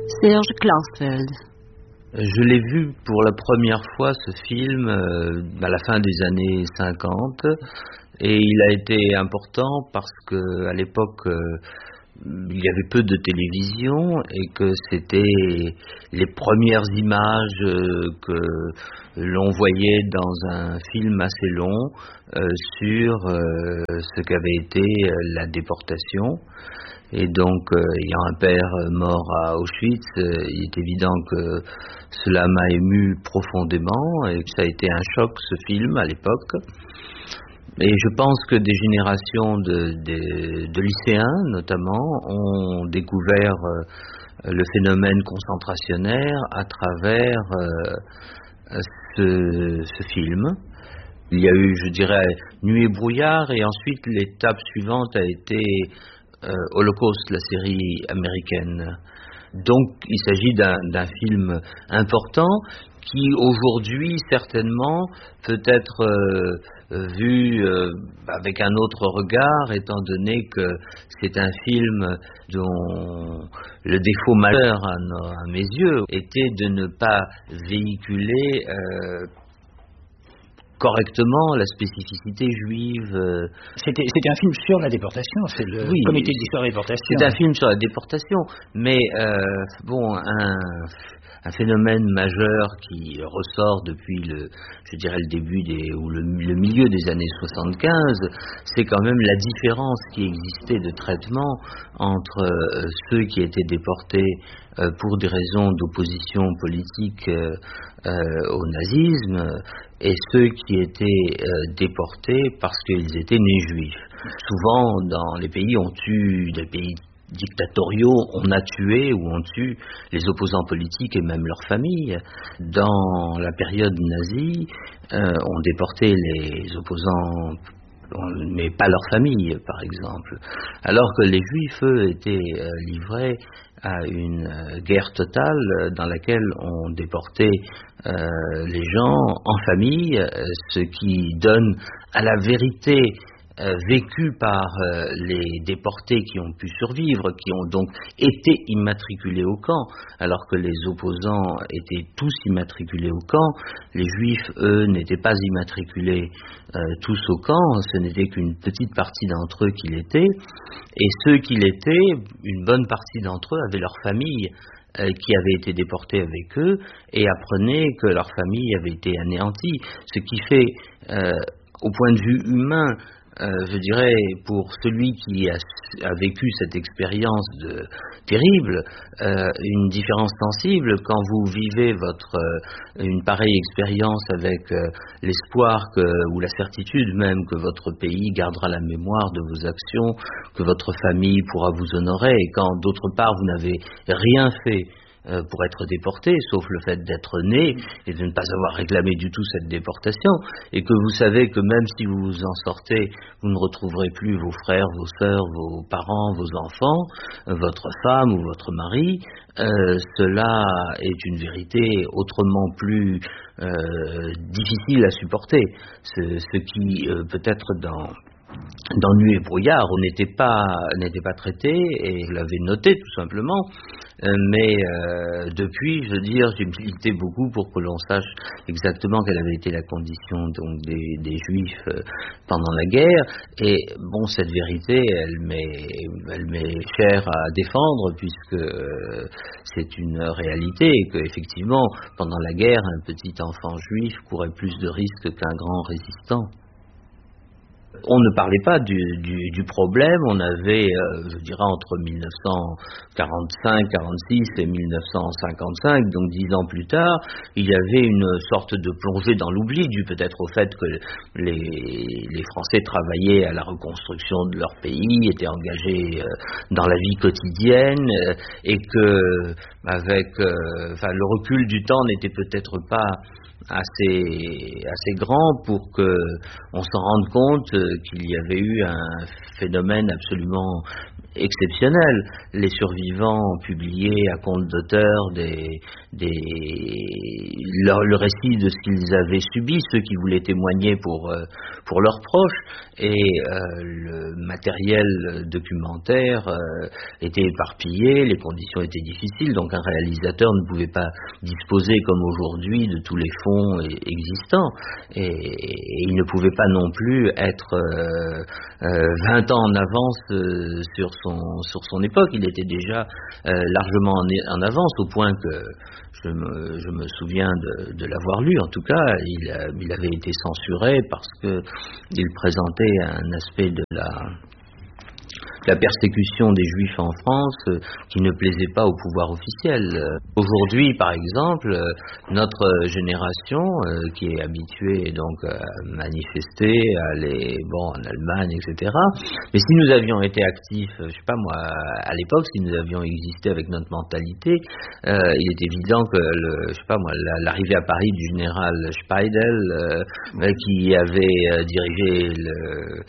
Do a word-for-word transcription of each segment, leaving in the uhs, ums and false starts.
Serge Klarsfeld. Je l'ai vu pour la première fois, ce film, euh, à la fin des années cinquante, et il a été important parce que à l'époque, euh, il y avait peu de télévision et que c'était les premières images euh, que l'on voyait dans un film assez long euh, sur euh, ce qu'avait été euh, la déportation. Et donc, euh, ayant un père mort à Auschwitz, euh, il est évident que cela m'a ému profondément et que ça a été un choc, ce film, à l'époque. Et je pense que des générations de, de, de lycéens, notamment, ont découvert euh, le phénomène concentrationnaire à travers euh, ce, ce film. Il y a eu, je dirais, Nuit et brouillard, et ensuite l'étape suivante a été euh, Holocaust, la série américaine. Donc il s'agit d'un, d'un film important qui aujourd'hui certainement peut être euh, vu euh, avec un autre regard, étant donné que c'est un film dont le défaut majeur à, nos, à mes yeux était de ne pas véhiculer euh, correctement la spécificité juive. C'était, c'était un film sur la déportation, c'est le oui, comité d'histoire de la déportation. C'est un film sur la déportation, mais euh, bon, un, un phénomène majeur qui ressort depuis le, je dirais le début des, ou le, le milieu des années soixante-quinze, c'est quand même la différence qui existait de traitement entre euh, ceux qui étaient déportés euh, pour des raisons d'opposition politique euh, euh, au nazisme et ceux qui étaient euh, déportés parce qu'ils étaient nés juifs. Souvent, dans les pays, on tue, des pays dictatoriaux, on a tué ou on tue les opposants politiques et même leurs familles. Dans la période nazie, euh, on déportait les opposants, mais pas leurs familles, par exemple. Alors que les juifs, eux, étaient euh, livrés à une euh, guerre totale dans laquelle on déportait euh, les gens en famille, euh, ce qui donne à la vérité euh, vécue par euh, les déportés qui ont pu survivre, qui ont donc été immatriculés au camp, alors que les opposants étaient tous immatriculés au camp. Les juifs, eux, n'étaient pas immatriculés euh, tous au camp, ce n'était qu'une petite partie d'entre eux qui l'étaient, et ceux qui l'étaient, une bonne partie d'entre eux avaient leur famille euh, qui avait été déportée avec eux et apprenaient que leur famille avait été anéantie, ce qui fait, euh, au point de vue humain, Euh, je dirais, pour celui qui a, a vécu cette expérience de, terrible, euh, une différence sensible quand vous vivez votre, euh, une pareille expérience avec euh, l'espoir que, ou la certitude même que votre pays gardera la mémoire de vos actions, que votre famille pourra vous honorer, et quand d'autre part vous n'avez rien fait pour être déporté, sauf le fait d'être né et de ne pas avoir réclamé du tout cette déportation, et que vous savez que même si vous vous en sortez, vous ne retrouverez plus vos frères, vos sœurs, vos parents, vos enfants, votre femme ou votre mari, euh, cela est une vérité autrement plus euh, difficile à supporter. Ce, ce qui euh, peut-être dans Dans Nuit et brouillard, on n'était pas, n'était pas traité, et je l'avais noté tout simplement, euh, mais euh, depuis, je veux dire, j'ai milité beaucoup pour que l'on sache exactement quelle avait été la condition donc, des, des Juifs euh, pendant la guerre, et bon, cette vérité, elle m'est, elle m'est chère à défendre, puisque euh, c'est une réalité, et qu'effectivement, pendant la guerre, un petit enfant juif courait plus de risques qu'un grand résistant. On ne parlait pas du, du, du problème, on avait, euh, je dirais, entre mille neuf cent quarante-cinq quarante-six et mille neuf cent cinquante-cinq, donc dix ans plus tard, il y avait une sorte de plongée dans l'oubli, dû peut-être au fait que les, les Français travaillaient à la reconstruction de leur pays, étaient engagés euh, dans la vie quotidienne, euh, et que, avec, euh, enfin, le recul du temps n'était peut-être pas assez, assez grand pour que on s'en rende compte qu'il y avait eu un phénomène absolument exceptionnelle. Les survivants publiaient à compte d'auteur des, des, leur, le récit de ce qu'ils avaient subi, ceux qui voulaient témoigner pour, euh, pour leurs proches, et euh, le matériel documentaire euh, était éparpillé, les conditions étaient difficiles, donc un réalisateur ne pouvait pas disposer comme aujourd'hui de tous les fonds existants, et, et il ne pouvait pas non plus être euh, euh, vingt ans en avance euh, sur, son, sur son époque. Il était déjà euh, largement en, en avance, au point que je me, je me souviens de, de l'avoir lu. En tout cas, il, a, il avait été censuré parce qu'il présentait un aspect de la... la persécution des Juifs en France euh, qui ne plaisait pas au pouvoir officiel. Euh, aujourd'hui, par exemple, euh, notre génération euh, qui est habituée donc à manifester, à aller bon en Allemagne, et cetera. Mais si nous avions été actifs, je sais pas moi, à l'époque, si nous avions existé avec notre mentalité, euh, il est évident que le, je sais pas moi, l'arrivée à Paris du général Speidel, euh, qui avait euh, dirigé le,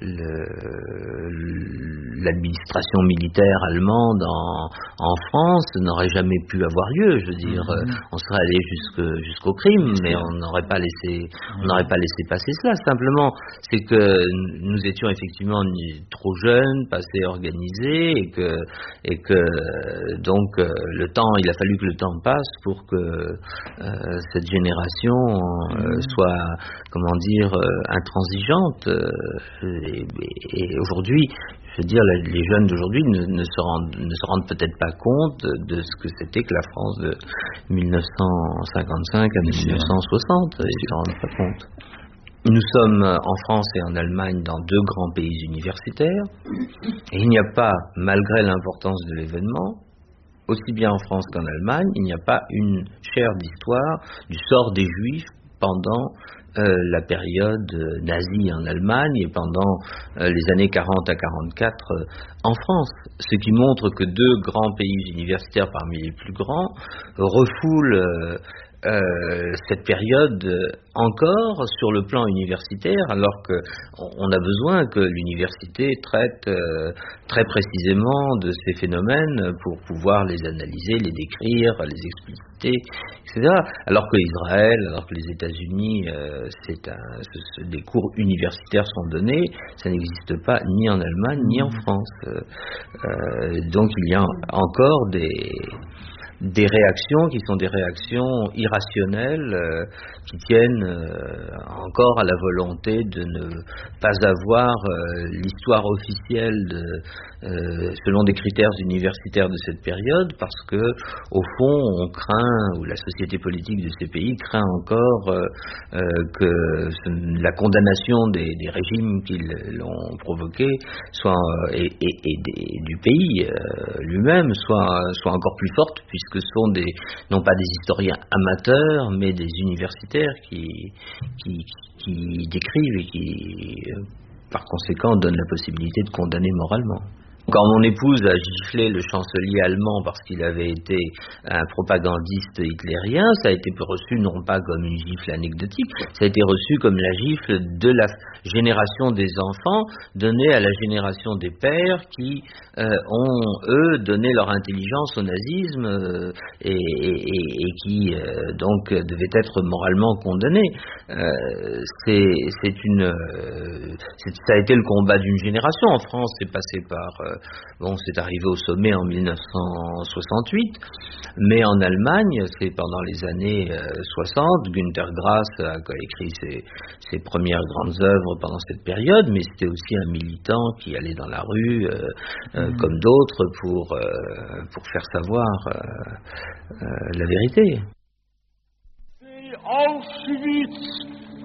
le l'administration militaire allemande en, en France n'aurait jamais pu avoir lieu. Je veux dire, mmh. on serait allé jusque, jusqu'au crime, mais on n'aurait pas laissé, on n'aurait pas laissé passer cela. Simplement, c'est que nous étions effectivement trop jeunes, pas assez organisés, et que, et que donc le temps, il a fallu que le temps passe pour que euh, cette génération euh, soit, comment dire, euh, intransigeante. Euh, et, et aujourd'hui, je veux dire, les jeunes d'aujourd'hui ne, ne se rendent, ne se rendent peut-être pas compte de ce que c'était que la France de mille neuf cent cinquante-cinq à mille neuf cent soixante. Ils ne se rendent pas compte. Nous sommes en France et en Allemagne dans deux grands pays universitaires, et il n'y a pas, malgré l'importance de l'événement, aussi bien en France qu'en Allemagne, il n'y a pas une chaire d'histoire du sort des Juifs pendant Euh, la période euh, nazie en Allemagne et pendant euh, les années quarante à quarante-quatre euh, en France. Ce qui montre que deux grands pays universitaires parmi les plus grands refoulent euh, euh, cette période encore sur le plan universitaire, alors qu'on a besoin que l'université traite euh, très précisément de ces phénomènes pour pouvoir les analyser, les décrire, les expliciter, et cetera. Alors que Israël, alors que les États-Unis, euh, c'est un, ce, ce, des cours universitaires sont donnés, ça n'existe pas ni en Allemagne ni en France. Euh, euh, donc il y a encore des des réactions qui sont des réactions irrationnelles euh, qui tiennent euh, encore à la volonté de ne pas avoir euh, l'histoire officielle de, euh, selon des critères universitaires de cette période, parce que au fond on craint, ou la société politique de ces pays craint encore euh, euh, que la condamnation des, des régimes qui l'ont provoqué soit, euh, et, et, et des, du pays euh, lui-même soit, soit encore plus forte, puisque que ce sont des, non pas des historiens amateurs, mais des universitaires qui, qui, qui décrivent et qui, par conséquent, donnent la possibilité de condamner moralement. Quand mon épouse a giflé le chancelier allemand parce qu'il avait été un propagandiste hitlérien, ça a été reçu non pas comme une gifle anecdotique, ça a été reçu comme la gifle de la génération des enfants donnée à la génération des pères qui euh, ont, eux, donné leur intelligence au nazisme euh, et, et, et qui, euh, donc, devaient être moralement condamnés. Euh, c'est, c'est une, euh, c'est, ça a été le combat d'une génération. En France, c'est passé par... Euh, Bon, c'est arrivé au sommet en mille neuf cent soixante-huit, mais en Allemagne, c'est pendant les années euh, soixante. Günter Grass a écrit ses, ses premières grandes œuvres pendant cette période, mais c'était aussi un militant qui allait dans la rue, euh, euh, mmh. comme d'autres, pour, euh, pour faire savoir euh, euh, la vérité. Auschwitz